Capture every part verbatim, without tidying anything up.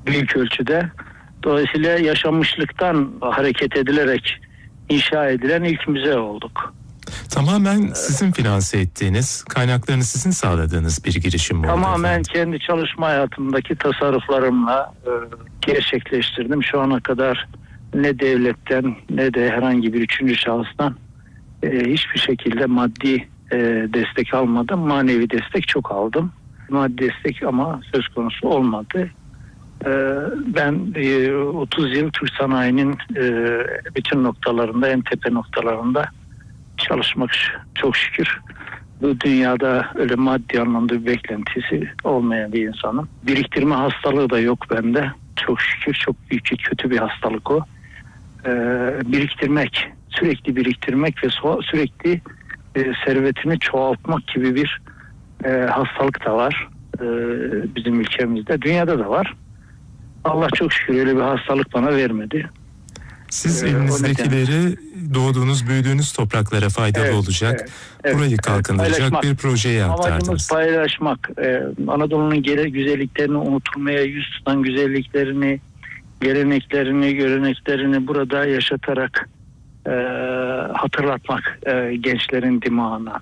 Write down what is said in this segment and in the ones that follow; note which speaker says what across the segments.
Speaker 1: büyük ölçüde. Dolayısıyla yaşanmışlıktan hareket edilerek inşa edilen ilk müze olduk.
Speaker 2: Tamamen sizin finanse ettiğiniz, kaynaklarını sizin sağladığınız bir girişim mi oldu
Speaker 1: Tamamen
Speaker 2: efendim?
Speaker 1: kendi çalışma hayatımdaki tasarruflarımla e, gerçekleştirdim. Şu ana kadar ne devletten ne de herhangi bir üçüncü şahıstan e, hiçbir şekilde maddi e, destek almadım. Manevi destek çok aldım. Maddi destek ama söz konusu olmadı. E, ben e, otuz yıl Türk sanayinin e, bütün noktalarında, en tepe noktalarında çalışmak çok şükür. Bu dünyada öyle maddi anlamda bir beklentisi olmayan bir insanım. Biriktirme hastalığı da yok bende. Çok şükür çok büyük, kötü bir hastalık o. Ee, biriktirmek, sürekli biriktirmek ve so- sürekli e, servetini çoğaltmak gibi bir e, hastalık da var e, bizim ülkemizde. Dünyada da var. Allah çok şükür öyle bir hastalık bana vermedi.
Speaker 2: Siz
Speaker 1: Ee,
Speaker 2: elinizdekileri doğduğunuz, büyüdüğünüz topraklara faydalı
Speaker 1: evet,
Speaker 2: olacak,
Speaker 1: evet, evet,
Speaker 2: burayı kalkındıracak
Speaker 1: evet,
Speaker 2: bir projeye aktardınız.
Speaker 1: Amacımız paylaşmak. Ee, Anadolu'nun gele, güzelliklerini, unutulmaya yüz tutan güzelliklerini, geleneklerini, göreneklerini burada yaşatarak e, hatırlatmak e, gençlerin dimağına.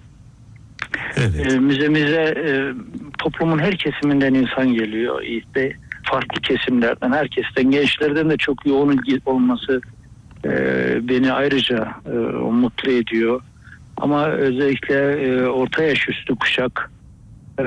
Speaker 2: Evet.
Speaker 1: E, müzemize e, toplumun her kesiminden insan geliyor. İşte farklı kesimlerden, herkesten, gençlerden de çok yoğun olması e, beni ayrıca e, mutlu ediyor. Ama özellikle e, orta yaş üstü kuşak e,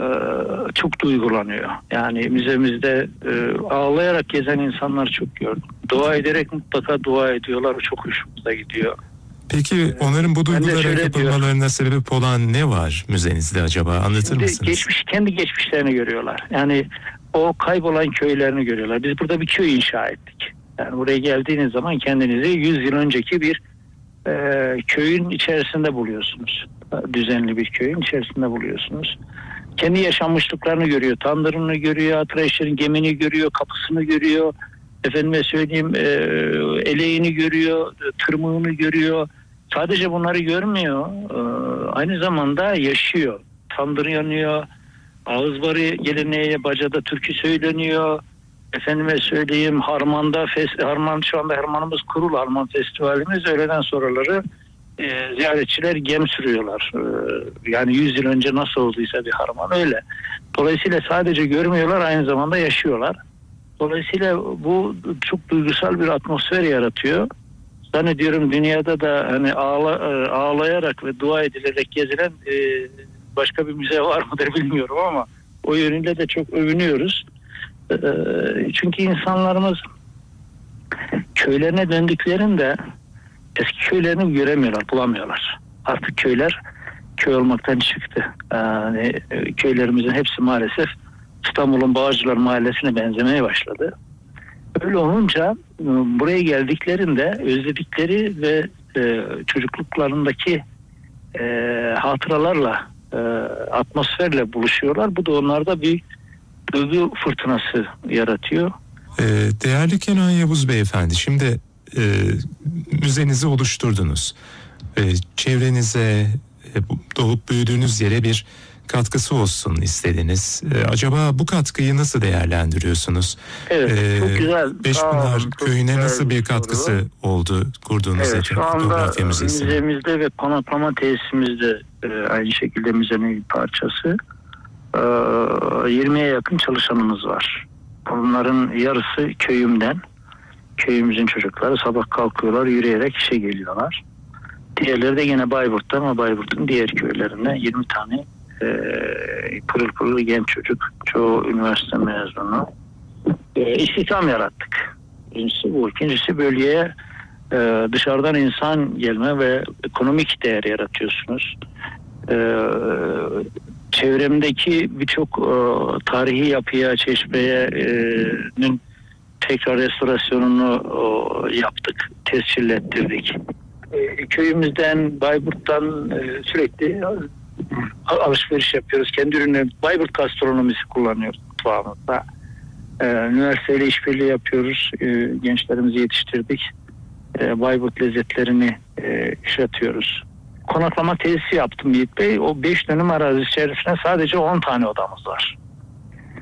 Speaker 1: çok duygulanıyor. Yani müzemizde e, ağlayarak gezen insanlar çok gördüm. Dua ederek mutlaka dua ediyorlar. Çok hoşumuza gidiyor.
Speaker 2: Peki onların bu duygulara kapılmalarına
Speaker 1: diyorum.
Speaker 2: sebep olan ne var müzenizde acaba? Anlatır
Speaker 1: Şimdi
Speaker 2: mısınız?
Speaker 1: Geçmiş, kendi geçmişlerini görüyorlar. Yani o kaybolan köylerini görüyorlar. Biz burada bir köy inşa ettik. Yani buraya geldiğiniz zaman kendinizi yüz yıl önceki bir e, köyün içerisinde buluyorsunuz. Düzenli bir köyün içerisinde buluyorsunuz. Kendi yaşanmışlıklarını görüyor. Tandırını görüyor, Atraşların gemini görüyor, kapısını görüyor. Efendime söyleyeyim e, eleğini görüyor, tırmığını görüyor. Sadece bunları görmüyor. E, aynı zamanda yaşıyor. Tandır yanıyor. Ağızbarı geleneği, bacada türkü söyleniyor. Efendime söyleyeyim Harman'da, Harman şu anda Harmanımız kurulu, Harman Festivalimiz. Öğleden sonraları e, ziyaretçiler gem sürüyorlar. E, yani yüz yıl önce nasıl olduysa bir Harman öyle. Dolayısıyla sadece görmüyorlar, aynı zamanda yaşıyorlar. Dolayısıyla bu çok duygusal bir atmosfer yaratıyor. Zannediyorum dünyada da hani ağla, ağlayarak ve dua edilerek gezilen e, başka bir müze var mıdır bilmiyorum ama o yönüyle de çok övünüyoruz. E, çünkü insanlarımız köylerine döndüklerinde eski köylerini göremiyorlar, bulamıyorlar. Artık köyler köy olmaktan çıktı. Yani köylerimizin hepsi maalesef İstanbul'un Bağcılar Mahallesi'ne benzemeye başladı. Öyle olunca buraya geldiklerinde özledikleri ve e, çocukluklarındaki e, hatıralarla, e, atmosferle buluşuyorlar. Bu da onlarda bir duygu fırtınası yaratıyor.
Speaker 2: Ee, değerli Kenan Yavuz Beyefendi, şimdi e, müzenizi oluşturdunuz. E, çevrenize, e, doğup büyüdüğünüz yere bir katkısı olsun istediniz. Ee, acaba bu katkıyı nasıl değerlendiriyorsunuz?
Speaker 1: Evet, ee, çok güzel.
Speaker 2: Beşpınar Köyü'ne nasıl bir katkısı soru oldu kurduğunuz
Speaker 1: evet, şu anda müzemizde ve konaklama tesisimizde e, aynı şekilde müzenin bir parçası. E, yirmiye yakın çalışanımız var. Bunların yarısı köyümden. Köyümüzün çocukları sabah kalkıyorlar, yürüyerek işe geliyorlar. Diğerleri de yine Bayburt'tan ama Bayburt'un diğer köylerinden yirmi tane Ee, pırıl pırıl genç çocuk, çoğu üniversite mezunu. Ee, istihdam yarattık. Birincisi bu. İkincisi bölgeye e, dışarıdan insan gelme ve ekonomik değer yaratıyorsunuz. Ee, çevremdeki birçok e, tarihi yapıya, çeşmeye'nin tekrar restorasyonunu e, yaptık, tescil ettirdik. E, köyümüzden, Bayburt'tan e, sürekli alışveriş yapıyoruz. Kendi ürünlerimiz, Bayburt gastronomisi kullanıyoruz mutfağımızda. Ee, üniversiteyle işbirliği yapıyoruz. Ee, gençlerimizi yetiştirdik. Ee, Bayburt lezzetlerini e, işletiyoruz. Konaklama tesisi yaptım Yiğit Bey. O beş dönüm arazi içerisinde sadece on tane odamız var.